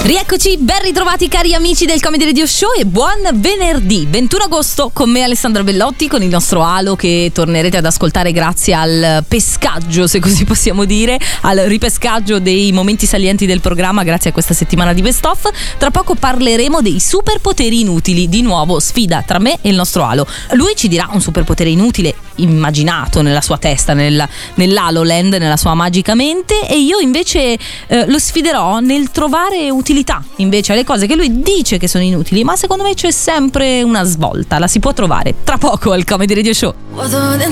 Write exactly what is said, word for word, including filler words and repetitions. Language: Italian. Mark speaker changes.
Speaker 1: Rieccoci, ben ritrovati cari amici del Comedy Radio Show e buon venerdì ventuno agosto con me Alessandra Bellotti, con il nostro Alo che tornerete ad ascoltare grazie al pescaggio, se così possiamo dire, al ripescaggio dei momenti salienti del programma grazie a questa settimana di Best Of. Tra poco parleremo dei superpoteri inutili, di nuovo sfida tra me e il nostro Alo. Lui ci dirà un superpotere inutile immaginato nella sua testa, nel, nell'Haloland, nella sua magica mente, e io invece eh, lo sfiderò nel trovare utilità invece alle cose che lui dice che sono inutili, ma secondo me c'è sempre una svolta, la si può trovare tra poco al Comedy Radio Show.
Speaker 2: Guardo dentro